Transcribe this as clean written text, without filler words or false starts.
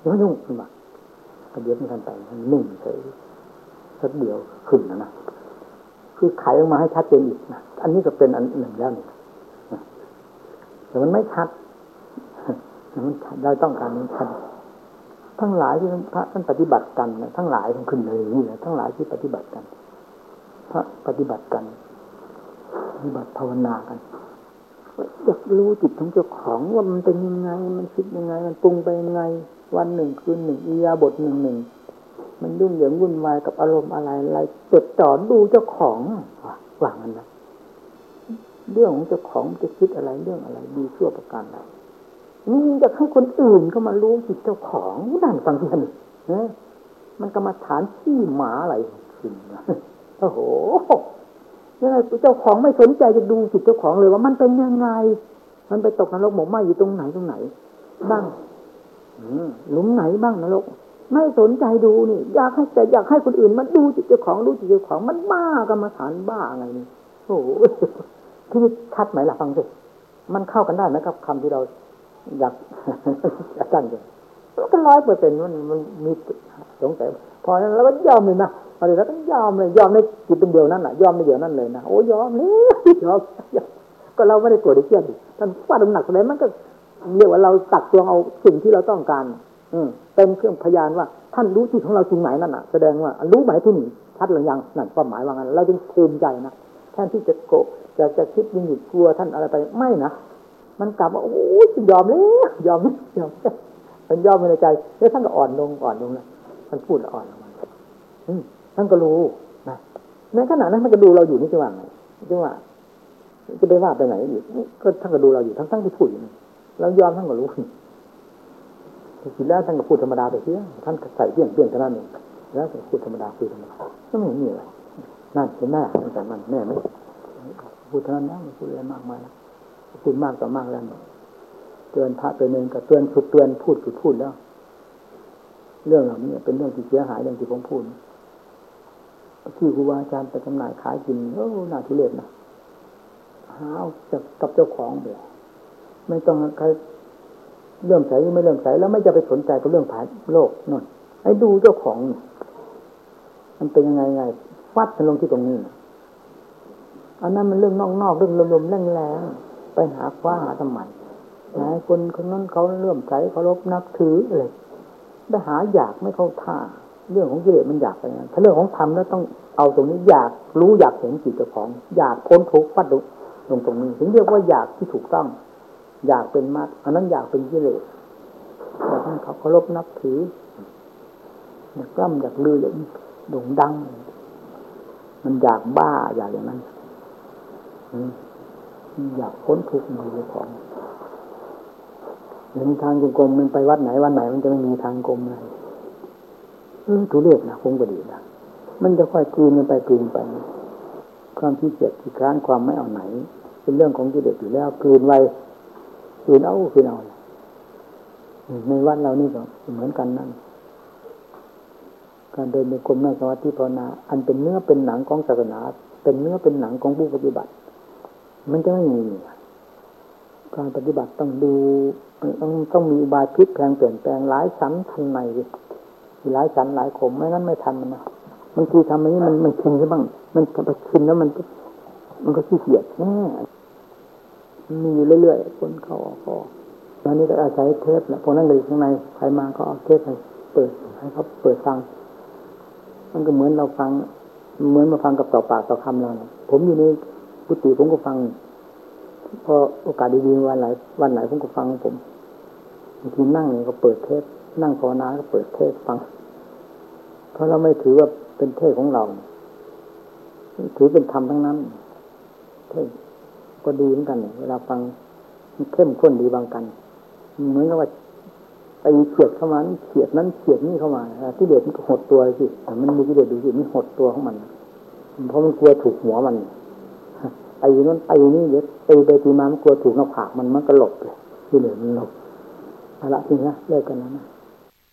อย่ามายุ่งมันว่ากระเดียบมันทันไปมันนิ่งเฉยสักเดียวขึ้นนะคือไขออกมาให้ชัดเจนอีกนะอันนี้ก็เป็นอันหนึ่งแล้วนี่แต่มันไม่ชัดมันเราต้องการมันชัดทั้งหลายที่พระท่านปฏิบัติกันนะทั้งหลายทั้งขึ้นเลยนี่แหละทั้งหลายที่ปฏิบัติกันพระปฏิบัติกันปฏิบัติภาวนากันอยากรู้จิตของเจ้าของว่ามันเป็นยังไงมันคิดยังไงมันปรุงไปยังไงวันหนึ่งคืนหนึ่งอิริยาบถหนึ่งมันยุ่งเหยิงวุ่นวายกับอารมณ์อะไรจดจ่อดูเจ้าของว่างั้นนะเรื่องของเจ้าของจะคิดอะไรเรื่องอะไรดีชั่วประการใดนี่อยากให้คนอื่นเข้ามารู้จิตเจ้าของนั่นฟังที่ท่านนะมันกรรมฐานขี้หมาอะไรขึ้นนะโอ้โหยังไงเจ้าของไม่สนใจจะดูจิตเจ้าของเลยว่ามันเป็นยังไงมันไปตกนรกหมกไหม้อยู่ตรงไหนบ้างหลุมไหนบ้างนรกไม่สนใจดูนี่อยากให้คนอื่นมันดูจิตเจ้าของรู้จิตเจ้าของมันบ้ากรรมฐานบ้าไงนี่โอ้โหที่ชัดไหมล่ะฟังสิมันเข้ากันได้ไหมครับคำที่เราอยากตั้งใจก็100%มันมีสงสัยพอนั้นเราก็ยอมเลยนะพอเดี๋ยวเราก็ยอมเลยยอมในจิตเดียวนั้นน่ะยอมในเดียวนั้นเลยนะโอ้ยอมนี่ยอมก็เราไม่ได้โกรธได้เกลียดท่านฟาดหนักเลยมันก็เรียกว่าเราตักตวงเอาสิ่งที่เราต้องการเป็นเครื่องพยานว่าท่านรู้จิตของเราจริงไหมนั่นน่ะแสดงว่ารู้ไหมที่นี่ชัดหรือยังนั่นความหมายว่างั้นเราจึงภูมิใจนะแทนที่จะโกรธจะคิดยิ่งกลัวท่านอะไรไปไม่นะมันกลับว่าโอ้ยยอมเลยยอมมันยอมในใจแล้วท่านก็อ่อนลงนะท่านพูดอ่อนลงมาท่านก็รู้นะในขณะนั้นท่านก็ดูเราอยู่นี่จังหวะไหนจังหวะจะไปว่าไปไหนอีกก็ท่านก็ดูเราอยู่ทั้งที่พูดอยู่เรายอมท่านก็รู้ทีแล้วท่านก็พูดธรรมดาไปเพี้ยท่านใส่เพี้ยนเท่านั้นเองแล้วก็พูดธรรมดาคุยธรรมดาก็ไม่มีอะไรนั่นเป็นแม่ตั้งแต่มันแม่ไม่พูดเท่านั้นนะพูดอะไรมากมายพูดมากต่อมากแล้วเตือนพระเตือนเนรก็เตือนสุดเตือนพูดแล้วเรื่องเหล่านี้เป็นเรื่องที่เสียหายเรื่องที่ผมพูดที่ครูบาอาจารย์ไปจำหน่ายขายกินน่าทุเรศนะหาจากกับเจ้าของเดี๋ยวไม่ต้องใครเรื่องใสไม่เรื่องใสแล้วไม่จะไปสนใจกับเรื่องภายโลกนั่นให้ดูเจ้าของมันเป็นยังไงฟัดกันลงที่ตรงนี้อันนั้นมันเรื่องนอกเรื่องลมๆแรงๆไปหาคว้าหาทำไมคนนั้นเขาเลื่อมใสเคารพนับถืออะไรไปหาอยากไม่เข้าท่าเรื่องของกิเลสมันอยากไปงั้นถ้าเรื่องของธรรมแล้วต้องเอาตรงนี้อยากรู้อยากเห็นจิตเจ้าของอยากพ้นทุกข์ฟัดลงตรงนี้ถึงเรียกว่าอยากที่ถูกต้องอยากเป็นมรรคอันนั้นอยากเป็นกิเลสแต่ท่านเขาเคารพนับถืออยากร่ำอยากลืออยากโด่งดังมันอยากบ้าอยากอย่างนั้นอยากพ้นทุกข์ในเรื่องของมีทางกลมมันไปวัดไหนวันไหนมันจะไม่มีทางกลมอะไรทุเรศนะคงก็ดีนะมันจะค่อยกลืนไปความขี้เกียจขี้คร้านความไม่เอาไหนเป็นเรื่องของกิเลสอยู่แล้วกลืนเอาในวัดเรานี่ก็เหมือนกันนั่นการเดินในกรมนั่งสมาธิภาวนาอันเป็นเนื้อเป็นหนังของศาสนาเป็นเนื้อเป็นหนังของผู้ปฏิบัติมันจะไม่มีการปฏิบัติต้องดูต้องมีอุบายพลิกแปลงเปลี่ยนแปลงหลายชั้นทันในหลายชั้นหลายขมไม่งั้นไม่ทันมันนะบางทีทำอย่างนี้มันชินใช่บ้างมันไปชินแล้วมันก็ขี้เกียจแน่มีเรื่อยๆคนเข้าออกตอนนี้ก็อาศัยเทปแหละพวกนั้นเลยข้างในใครมาก็เอาเทปให้เปิดให้เขาเปิดฟังมันก็เหมือนเราฟังเหมือนมาฟังกับต่อปากต่อคำเราเนี่ยผมอยู่ในกุฏิผมก็ฟังพอโอกาสดีๆวันไหนผมก็ฟังผมบางทีนั่งก็เปิดเทปนั่งภาวนาก็เปิดเทปฟังเพราะเราไม่ถือว่าเป็นเทปของเราถือเป็นธรรมทั้งนั้นเทปก็ดีเหมือนกันเวลาฟังมันเข้มข้นดีบางกันเหมือนกับว่าไปเฉียดเข้ามาเฉียดนั้นเฉียดนี่เข้ามาที่เด็ดมันก็หดตัวสิมันมีที่เด็ดดูสิมันหดตัวของมันเพราะมันกลัวถูกหัวมันไอ้นั้นไอ้นี่เด็ดไปตีมามันกลัวถูกหน้าผากมันก็หลบเลยที่เด็ดมันหลบเอาละทีนี้เลิกกันแล้วนะ